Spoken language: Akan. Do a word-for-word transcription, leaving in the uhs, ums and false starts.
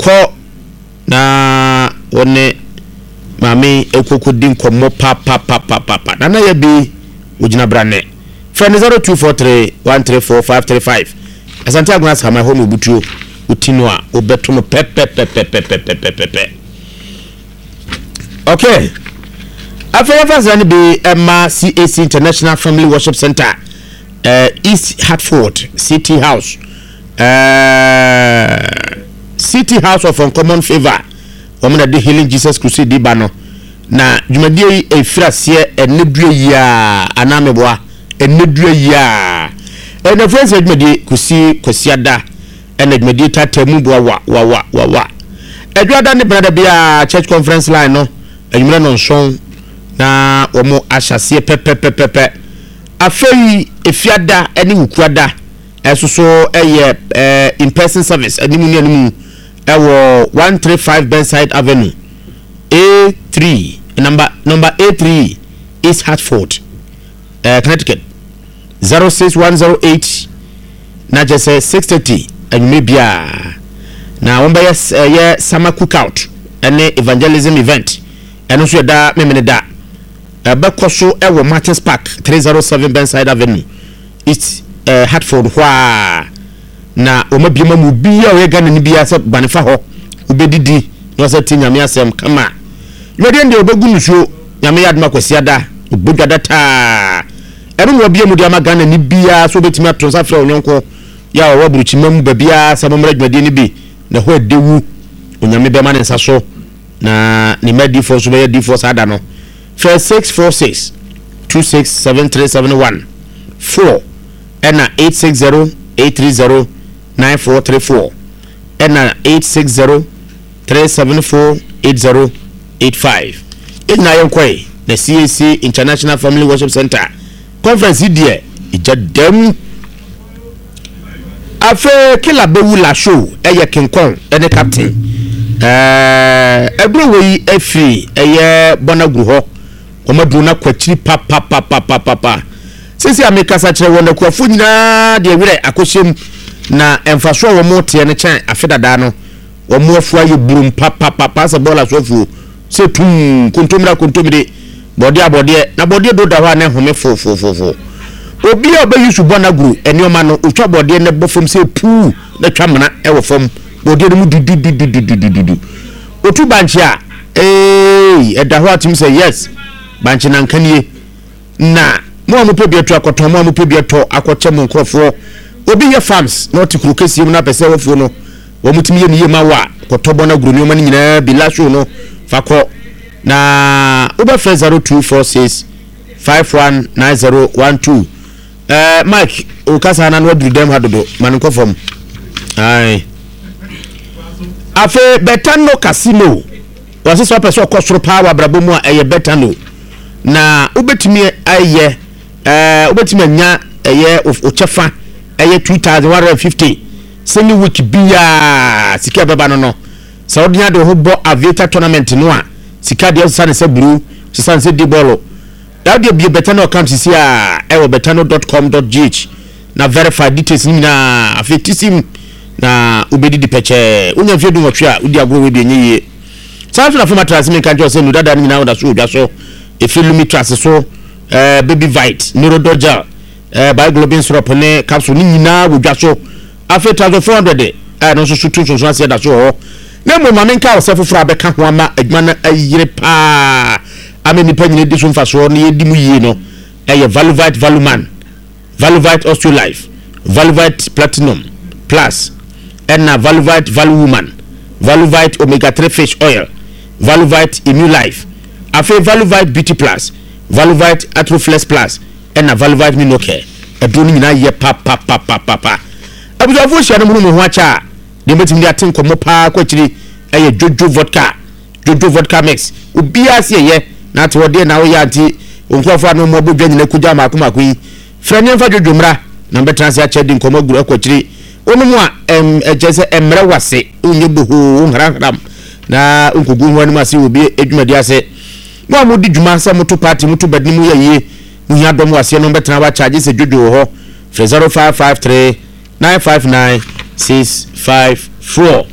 yɛkɔ na one mame ekoko din komo pa pa pa pa pa na na ye bi ojina brane friend zero two four three one three four five three five asante aguna sama home butuo utino a obeto no pe pe pe pe pe pe pe pe pe okay after fazan be Emma C A C International Family Worship Center uh, East Hartford City House uh, City House of Uncommon Favor wamna de Healing Jesus Crusade di bano na dwumadie efirasie enedue ya anameboa enedue ya ena friends dwumadie kusi kwasiada ena dwumadie tatamu boa wa wa wa wa wa edwada ne brada bia church conference line no enwura no nson na omo ahyase pepepepepe afei efiada ene wukuada esoso eye in person service animu ni animu ewo one thirty-five Burnside Avenue A three number number A three East Hartford uh, Connecticut zero six one zero eight na just say six thirty and maybe na won by yes uh, yeah summer cookout and evangelism event and also da me me da abakoso ewo Martins Park three oh seven Burnside Avenue East uh, Hartford hwa na o mabiema mu bia o Ghana ni bia se banefa ho obedidi no se ti nyame asem kama yode ndi obegu nsuo nyame yadma kwasiada obodwada ta ero no bia mu dia ma Ghana ni bia so betimi atonsa fra onyenko ya o waburuchi mamu babia samamra dwade ni bi na ho adewu onyame be ma ne nsa so na ni medi for so be di for sada no six four six two six seven three seven one four and eight six zero eight three zero nine four three four and eight six zero three seven four eight zero eight five. In Nayonkwe, the C A C International Family Worship Center conference here ija dem afa kila bewu la show eye kinkon ene captain eh ebro we efi eye bonagru ho omadu na kwachiri pa pa pa pa pa pa sisi amekasa kire wona kwafo nyina de wire akoshem na emfaso wo mote ne kyan afedada no wo moafu aye burum pa pa pa pa sa bola sofu se tum kontomra kontomide bode abode na bode do da ho na home fo fo fo fo obi oba yusu bonagru enioma no otwa bode ne bofom se pu na twamna e wo fom bode no mu dudududududu otu banchi a eh e da ho atim say yes banchi na nkanie na mo mo pebi eto akoton mo mo pebi eto akoche mo nkrofo obi ye farms na otikuru kesi na pese wofuo no wo mutimi ye niye ma wa kotobo na guru ni o ma nyina bi la show no fako na oba friend zero two four six five one nine zero one two eh Mike o kasa na no dem hadodo man nkofom ai afe Betano Casino wasi so pese okosoro power brabomu a eye Betano na obetimi aye eh obetimi anya eye ochefa eye two thousand one hundred fifty semi week bia sika baba no no Saudi ade ho bo aviator tournament no a sika de sane se blue sane se di bolo da de bi Betano account si a e wo betano dot com dot g h na verify details ni na afetisim na obedi di peche unya fiedu nwotwe a udi agwo we bi enye South Africa matras me kan jo se no dada ni na wo so odwa so e filumi trust so eh baby vite neurodoja eh by globin syrup ne capsule ni nyina wodwa so after four hundred eh no so so two so so ase da so ho na mo ma menka osefo fra be ka ho ama adwuma na ayire pa ameni pa nyine diso mfa so no yedi mu yie no eh Valuvite Valuman Valuvite Osteolife Valuvite Platinum Plus and na Valuvite Valuwoman Valuvite Omega three Fish Oil Valuvite Immulife afi Valuvite Beauty Plus Valuvite Atroflex Plus and na Valuvite Minocare edo ni nyina ye pa pa pa pa pa pa abuja fo hia no mu ho acha de metim de aten komo pa kwachiri eye jojo vodka jojo vodka mix obia se ye na to de na wo ya anti onkofo no mo bodwa nyina kuja ma akoma kwi franya fa jojo mra na betranse acha de komo guru akwachiri onu mu a em ejese emre wase onye boho nharam na nkogu ho ani mase obi edwumadi ase mo amudi dwuma sa moto party moto badni mu ye mu hia dom wase no betran wa charge se jojo ho zero five five three nine five nine six five four